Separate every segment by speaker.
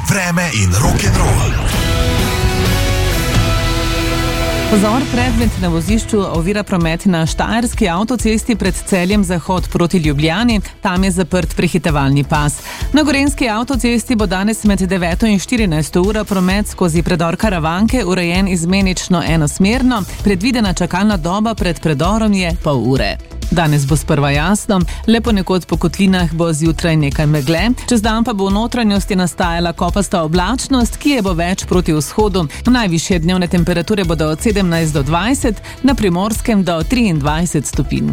Speaker 1: vreme in rock'n'roll.
Speaker 2: Pozor, predmet na vozišču ovira promet na Štajerski avtocesti pred Celjem zahod proti Ljubljani. Tam je zaprt prehitevalni pas. Na Gorenjski avtocesti bo danes med 9 in 14 uro promet skozi predor Karavanke urejen izmenično enosmerno. Predvidena čakalna doba pred predorom je pol ure. Danes bo sprva jasno, le ponekod po kotlinah bo zjutraj nekaj megle, čez dan pa bo v notranjosti nastajala kopasta oblačnost, ki je bo več proti vzhodu. Najvišje dnevne temperature bodo od 17 do 20, na Primorskem do 23 stopinj.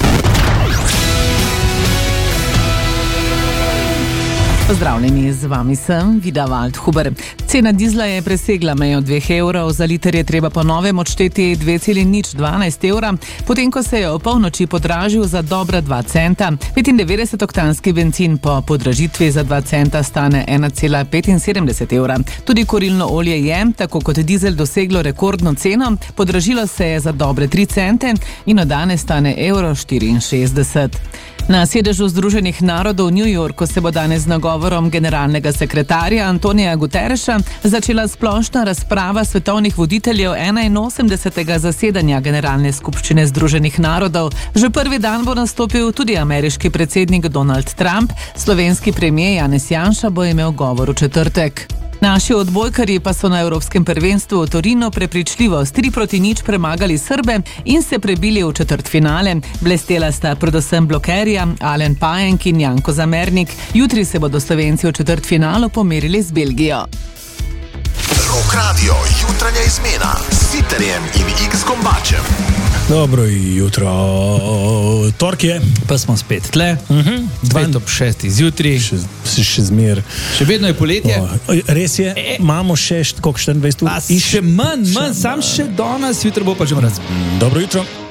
Speaker 2: Pozdravljeni, z vami sem Vida Waldhuber. Cena dizla je presegla mejo 2 evrov, za liter je treba po novem odšteti 2,012 evra, potem ko se je o polnoči podražil za dobra 2 centa. 95-oktanski bencin po podražitvi za 2 centa stane 1,75 evra. Tudi kurilno olje je, tako kot dizel, doseglo rekordno ceno, podražilo se je za dobre 3 cente in od danes stane €64. Na sedežu Združenih narodov v New Yorku se bo danes z nagovorom generalnega sekretarja Antonija Guterreša začela splošna razprava svetovnih voditeljev 81. zasedanja Generalne skupščine Združenih narodov. Že prvi dan bo nastopil tudi ameriški predsednik Donald Trump, slovenski premier Janez Janša bo imel govor v četrtek. Naši odbojkarji pa so na Evropskem prvenstvu v Torinu prepričljivo s 3-0 premagali Srbe in se prebili v četrtfinale. Blestela sta predvsem blokerja Alen Pajenk in Janko Zamernik. Jutri se bodo Slovenci v četrtfinalu pomerili z Belgijo.
Speaker 1: Rock Radio, jutranja izmena s Siterjem in X Kombačem.
Speaker 3: Dobro jutro, tork je.
Speaker 4: Pa smo spet tle, 5:06 zjutraj.
Speaker 3: Še zmer.
Speaker 4: Še vedno je poletje.
Speaker 3: Res je, imamo še 24 ur.
Speaker 4: Še manj, sam še danes, jutro bo pa že mraz.
Speaker 3: Dobro jutro.